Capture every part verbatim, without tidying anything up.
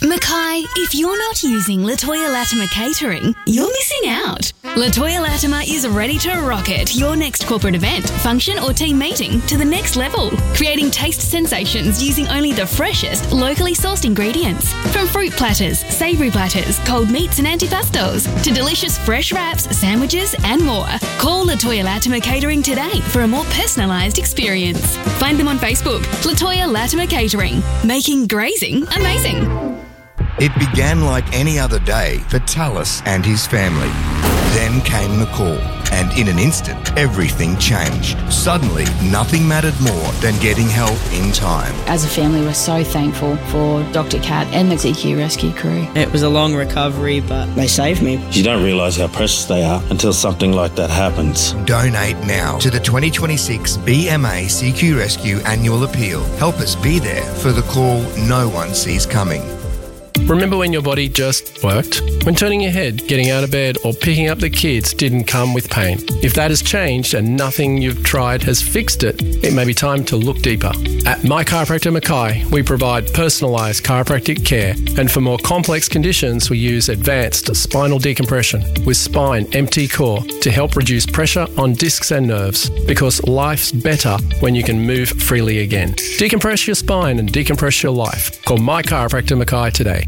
Mackay, if you're not using Latoya Latimer Catering, you're missing out. Latoya Latimer is ready to rocket your next corporate event, function or team meeting to the next level, creating taste sensations using only the freshest, locally sourced ingredients. From fruit platters, savoury platters, cold meats and antipastos, to delicious fresh wraps, sandwiches and more. Call Latoya Latimer Catering today for a more personalised experience. Find them on Facebook, Latoya Latimer Catering, making grazing amazing. It began like any other day for Tallis and his family. Then came the call, and in an instant, everything changed. Suddenly, nothing mattered more than getting help in time. As a family, we're so thankful for Doctor Cat and the C Q rescue crew. It was a long recovery, but they saved me. You don't realise how precious they are until something like that happens. Donate now to the twenty twenty-six B M A C Q Rescue Annual Appeal. Help us be there for the call no one sees coming. Remember when your body just worked? When turning your head, getting out of bed or picking up the kids didn't come with pain? If that has changed and nothing you've tried has fixed it, it may be time to look deeper. At My Chiropractor Mackay, we provide personalised chiropractic care, and for more complex conditions we use advanced spinal decompression with Spine M T Core to help reduce pressure on discs and nerves, because life's better when you can move freely again. Decompress your spine and decompress your life. Call My Chiropractor Mackay today.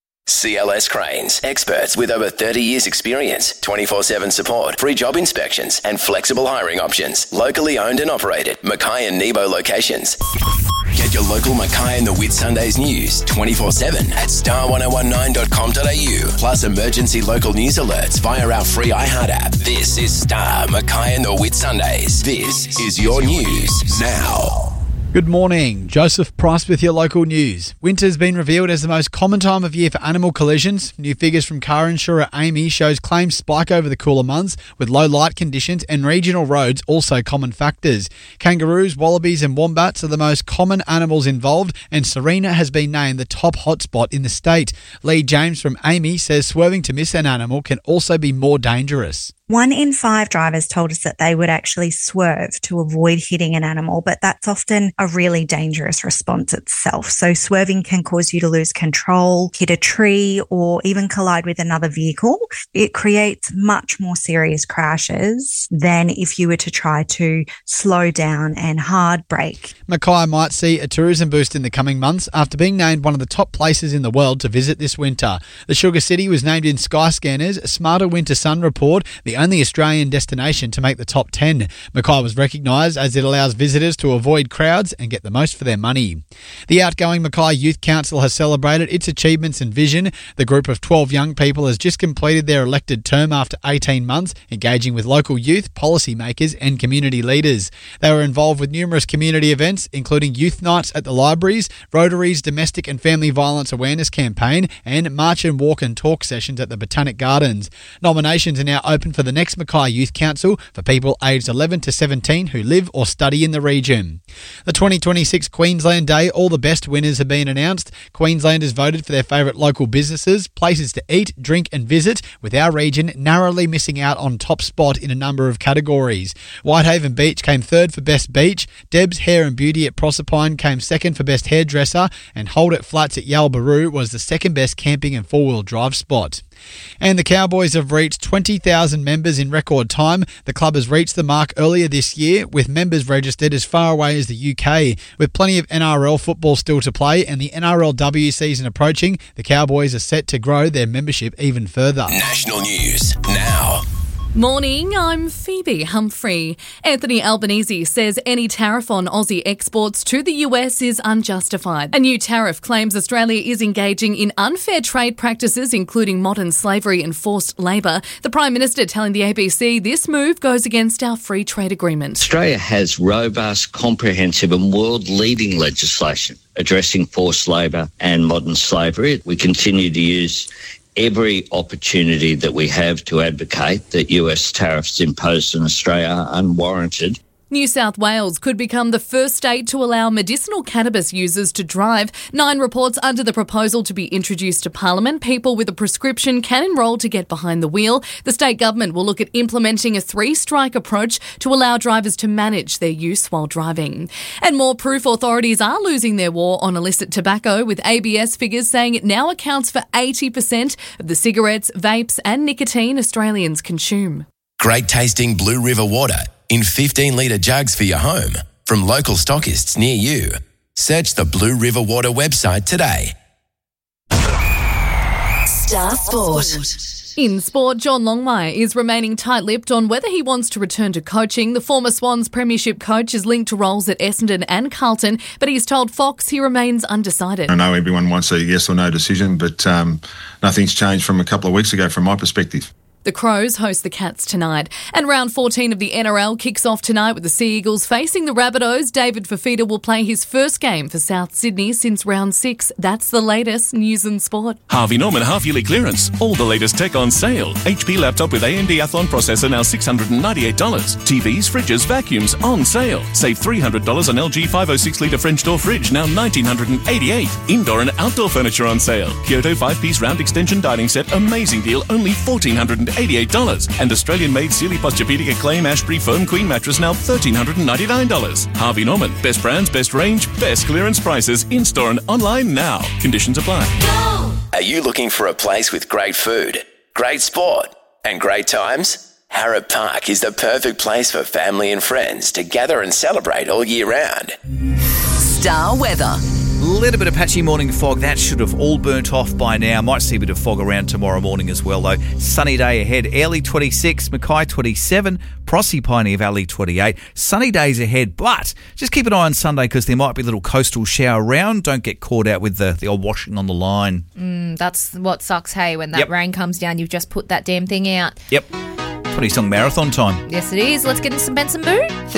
C L S Cranes, experts with over thirty years experience, twenty-four seven support, free job inspections and flexible hiring options. Locally owned and operated, Mackay and Nebo locations. Get your local Mackay and the Whitsundays news twenty-four seven at star ten nineteen dot com dot a u, plus emergency local news alerts via our free iHeart app. This is Star, Mackay and the Whitsundays. This is your news now. Good morning, Joseph Price with your local news. Winter's been revealed as the most common time of year for animal collisions. New figures from car insurer Amy shows claims spike over the cooler months, with low light conditions and regional roads also common factors. Kangaroos, wallabies and wombats are the most common animals involved, and Serena has been named the top hotspot in the state. Lee James from Amy says swerving to miss an animal can also be more dangerous. One in five drivers told us that they would actually swerve to avoid hitting an animal, but that's often a really dangerous response itself. So swerving can cause you to lose control, hit a tree, or even collide with another vehicle. It creates much more serious crashes than if you were to try to slow down and hard brake. Mackay might see a tourism boost in the coming months after being named one of the top places in the world to visit this winter. The Sugar City was named in Skyscanner's Smarter Winter Sun report, the only Australian destination to make the top ten. Mackay was recognised as it allows visitors to avoid crowds and get the most for their money. The outgoing Mackay Youth Council has celebrated its achievements and vision. The group of twelve young people has just completed their elected term after eighteen months, engaging with local youth, policymakers and community leaders. They were involved with numerous community events, including youth nights at the libraries, Rotary's domestic and family violence awareness campaign, and march and walk and talk sessions at the Botanic Gardens. Nominations are now open for the next Mackay Youth Council for people aged eleven to seventeen who live or study in the region. The twenty twenty-six Queensland Day All the Best winners have been announced. Queenslanders voted for their favourite local businesses, places to eat, drink and visit, with our region narrowly missing out on top spot in a number of categories. Whitehaven Beach came third for Best Beach, Deb's Hair and Beauty at Proserpine came second for Best Hairdresser, and Hold It Flats at Yalbaroo was the second best camping and four-wheel drive spot. And the Cowboys have reached twenty thousand members in record time. The club has reached the mark earlier this year, with members registered as far away as the U K. With plenty of N R L football still to play and the N R L W season approaching, the Cowboys are set to grow their membership even further. National news now. Morning, I'm Phoebe Humphrey. Anthony Albanese says any tariff on Aussie exports to the U S is unjustified. A new tariff claims Australia is engaging in unfair trade practices, including modern slavery and forced labour. The Prime Minister telling the A B C this move goes against our free trade agreement. Australia has robust, comprehensive and world-leading legislation addressing forced labour and modern slavery. We continue to use every opportunity that we have to advocate that U S tariffs imposed on Australia are unwarranted. New South Wales could become the first state to allow medicinal cannabis users to drive. Nine reports under the proposal to be introduced to Parliament. People with a prescription can enrol to get behind the wheel. The state government will look at implementing a three-strike approach to allow drivers to manage their use while driving. And more proof authorities are losing their war on illicit tobacco, with A B S figures saying it now accounts for eighty percent of the cigarettes, vapes and nicotine Australians consume. Great tasting Blue River water in fifteen litre jugs for your home from local stockists near you. Search the Blue River Water website today. Star Sport. In sport, John Longmire is remaining tight-lipped on whether he wants to return to coaching. The former Swans premiership coach is linked to roles at Essendon and Carlton, but he's told Fox he remains undecided. I know everyone wants a yes or no decision, but um, nothing's changed from a couple of weeks ago from my perspective. The Crows host the Cats tonight. And round fourteen of the N R L kicks off tonight with the Sea Eagles facing the Rabbitohs. David Fafita will play his first game for South Sydney since round six. That's the latest news and sport. Harvey Norman half-yearly clearance. All the latest tech on sale. H P laptop with A M D Athlon processor now six hundred ninety-eight dollars. T Vs, fridges, vacuums on sale. Save three hundred dollars on L G five oh six litre French door fridge, now one thousand nine hundred eighty-eight dollars. Indoor and outdoor furniture on sale. Kyoto five-piece round extension dining set, amazing deal, only one thousand four hundred eighty-eight dollars. And Australian-made Sealy Posturepedic Acclaim Ashbury Foam Queen mattress, now one thousand three hundred ninety-nine dollars. Harvey Norman. Best brands, best range, best clearance prices. In-store and online now. Conditions apply. Are you looking for a place with great food, great sport and great times? Harrop Park is the perfect place for family and friends to gather and celebrate all year round. Star weather. Little bit of patchy morning fog. That should have all burnt off by now. Might see a bit of fog around tomorrow morning as well, though. Sunny day ahead. Airlie twenty-six, Mackay twenty-seven, Proserpine Valley twenty-eight. Sunny days ahead, but just keep an eye on Sunday because there might be a little coastal shower around. Don't get caught out with the, the old washing on the line. Mm, that's what sucks, hey, when that Yep. rain comes down, you've just put that damn thing out. Yep. twenty song marathon time. Yes, it is. Let's get into some Benson Boo.